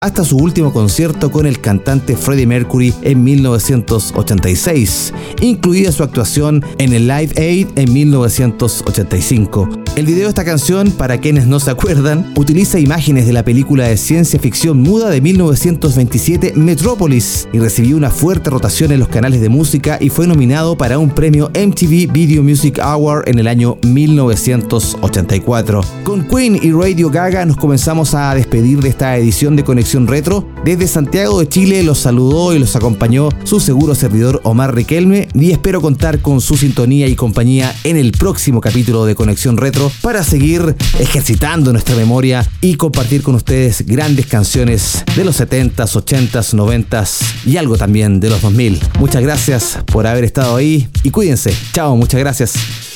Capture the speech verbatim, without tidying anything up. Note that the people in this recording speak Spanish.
hasta su último concierto con el cantante Freddie Mercury en mil novecientos ochenta y seis, incluida su actuación en el Live Aid en mil novecientos ochenta y cinco. El video de esta canción, para quienes no se acuerdan, utiliza imágenes de la película de ciencia ficción muda de mil novecientos veintisiete Metrópolis y recibió una fuerte rotación en los canales de música y fue nominado para un premio M T V Video Music Award en el año mil novecientos ochenta y cuatro. Con Queen y Radio Gaga nos comenzamos a despedir de esta edición de Conexión Retro. Desde Santiago de Chile los saludó y los acompañó su seguro servidor Omar Riquelme y espero contar con su sintonía y compañía en el próximo capítulo de Conexión Retro para seguir ejercitando nuestra memoria y compartir con ustedes grandes canciones de los setentas, ochentas, noventas y algo también de los dos mil. Muchas gracias por haber estado ahí y cuídense. Chao, muchas gracias.